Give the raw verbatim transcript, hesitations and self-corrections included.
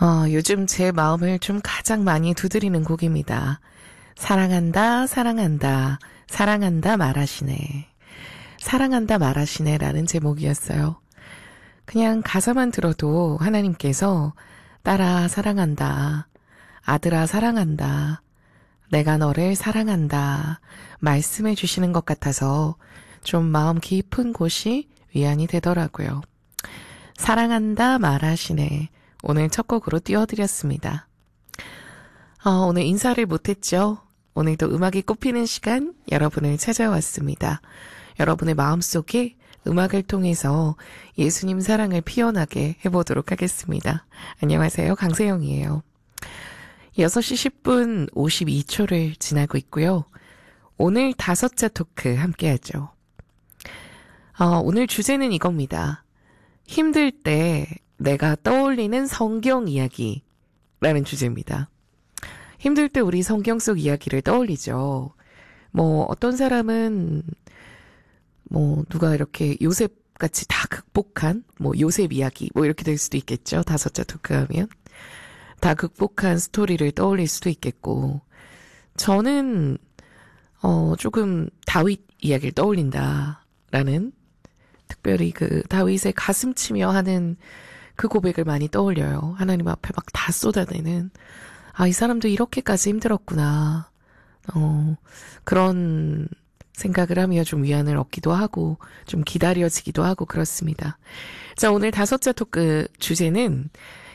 어, 요즘 제 마음을 좀 가장 많이 두드리는 곡입니다. 사랑한다, 사랑한다, 사랑한다 말하시네. 사랑한다 말하시네 라는 제목이었어요. 그냥 가사만 들어도 하나님께서 딸아 사랑한다, 아들아 사랑한다, 내가 너를 사랑한다 말씀해 주시는 것 같아서 좀 마음 깊은 곳이 위안이 되더라고요. 사랑한다 말하시네. 오늘 첫 곡으로 띄워드렸습니다. 어, 오늘 인사를 못했죠? 오늘도 음악이 꼽히는 시간 여러분을 찾아왔습니다. 여러분의 마음속에 음악을 통해서 예수님 사랑을 피어나게 해보도록 하겠습니다. 안녕하세요. 강세영이에요. 여섯 시 십 분 오십이 초를 지나고 있고요. 오늘 다섯째 토크 함께하죠. 어, 오늘 주제는 이겁니다. 힘들 때 내가 떠올리는 성경 이야기라는 주제입니다. 힘들 때 우리 성경 속 이야기를 떠올리죠. 뭐 어떤 사람은 뭐 누가 이렇게 요셉 같이 다 극복한 뭐 요셉 이야기 뭐 이렇게 될 수도 있겠죠. 다섯째 토크하면 다 극복한 스토리를 떠올릴 수도 있겠고, 저는 어 조금 다윗 이야기를 떠올린다라는, 특별히 그 다윗의 가슴 치며 하는 그 고백을 많이 떠올려요. 하나님 앞에 막 다 쏟아내는, 아, 이 사람도 이렇게까지 힘들었구나. 어, 그런 생각을 하며 좀 위안을 얻기도 하고, 좀 기다려지기도 하고 그렇습니다. 자, 오늘 다섯째 토크 주제는